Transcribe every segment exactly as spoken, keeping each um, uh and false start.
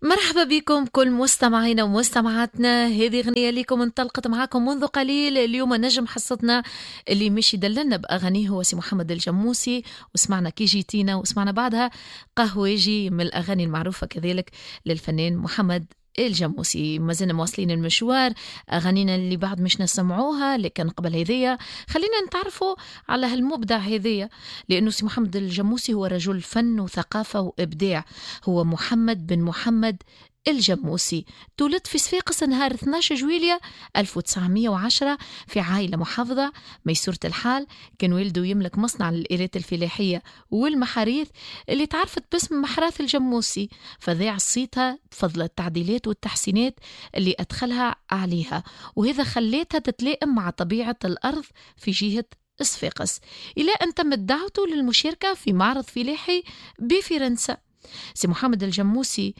مرحبا بكم كل مستمعينا ومستمعاتنا. هذه غنية لكم انطلقت معاكم منذ قليل. اليوم نجم حصتنا اللي مش يدللنا بأغانيه هو سي محمد الجموسي، وسمعنا كي جيتينا، وسمعنا بعدها قهوجي من الأغاني المعروفة كذلك للفنان محمد الجموسي. ما زلنا مواصلين المشوار، أغانينا اللي بعد مش نسمعوها، لكن قبل هذية خلينا نتعرفوا على هالمبدع هذية، لأنه سي محمد الجموسي هو رجل فن وثقافة وإبداع. هو محمد بن محمد الجموسي، تولد في صفاقس نهار اثني عشر جويلية ألف وتسعمية وعشرة في عائلة محافظة ميسورة الحال. كان والده يملك مصنع للآلات الفلاحية والمحاريث اللي تعرفت باسم محراث الجموسي، فذاع صيتها بفضل التعديلات والتحسينات اللي أدخلها عليها، وهذا خليتها تتلائم مع طبيعة الأرض في جهة صفاقس، إلى أن تمت دعوته للمشاركة في معرض فلاحي بفرنسا. سي محمد الجموسي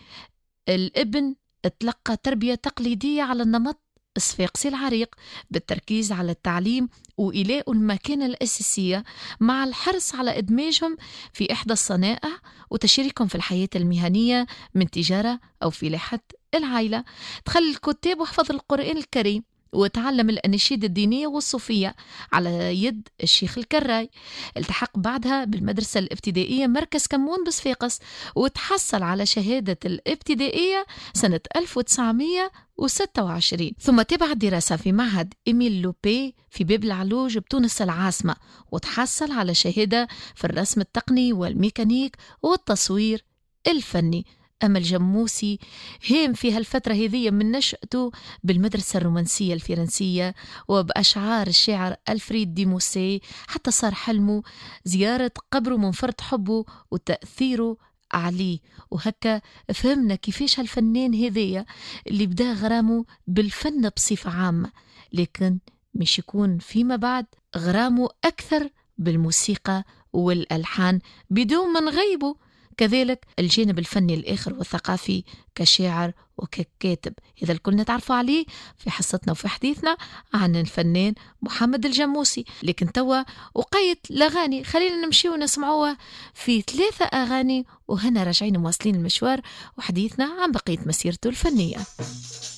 الابن اتلقى تربية تقليدية على النمط الصفاقسي العريق، بالتركيز على التعليم وإيلاء المكانة الأساسية مع الحرص على إدماجهم في إحدى الصنائع وتشاركهم في الحياة المهنية من تجارة أو فلاحة العائلة. دخل الكتاب وحفظ القرآن الكريم وتعلم الأناشيد الدينية والصوفية على يد الشيخ الكراي. التحق بعدها بالمدرسة الابتدائية مركز كمون بصفاقس، وتحصل على شهادة الابتدائية سنة ألف وتسعمية وستة وعشرين، ثم تبع دراسة في معهد إيميل لوبي في باب العلوج بتونس العاصمة، وتحصل على شهادة في الرسم التقني والميكانيك والتصوير الفني. أما الجموسي هيم في هالفترة هذية من نشأته بالمدرسة الرومانسية الفرنسية وبأشعار الشاعر ألفريد دي موسي، حتى صار حلمه زيارة قبره من فرط حبه وتأثيره عليه. وهكا فهمنا كيفاش هالفنان هذية اللي بدا غرامه بالفن بصفة عامة، لكن مش يكون فيما بعد غرامه أكثر بالموسيقى والألحان بدون ما نغيبه كذلك الجانب الفني الآخر والثقافي كشاعر وككاتب. إذا الكل نتعرفوا عليه في حصتنا وفي حديثنا عن الفنان محمد الجموسي. لكن توا وقيت الأغاني، خلينا نمشي ونسمعوها في ثلاثة أغاني، وهنا راجعين مواصلين المشوار وحديثنا عن بقية مسيرته الفنية.